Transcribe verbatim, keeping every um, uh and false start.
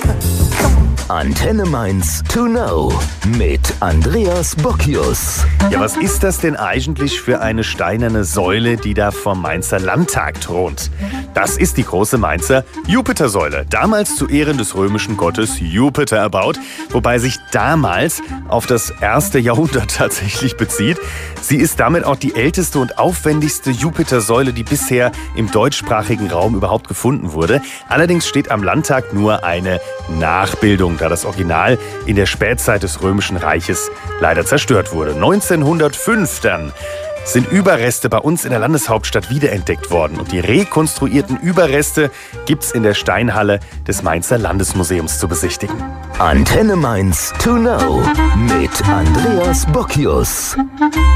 Antenne Mainz to know mit Andreas Bockius. Ja, was ist das denn eigentlich für eine steinerne Säule, die da vom Mainzer Landtag thront? Das ist die große Mainzer Jupitersäule, damals zu Ehren des römischen Gottes Jupiter erbaut, wobei sich damals auf das erste Jahrhundert tatsächlich bezieht. Sie ist damit auch die älteste und aufwendigste Jupitersäule, die bisher im deutschsprachigen Raum überhaupt gefunden wurde. Allerdings steht am Landtag nur eine Nachbildung, da das Original in der Spätzeit des Römischen Reiches leider zerstört wurde. neunzehnhundertfünf dann sind Überreste bei uns in der Landeshauptstadt wiederentdeckt worden. Und die rekonstruierten Überreste gibt's in der Steinhalle des Mainzer Landesmuseums zu besichtigen. Antenne Mainz to know mit Andreas Bockius.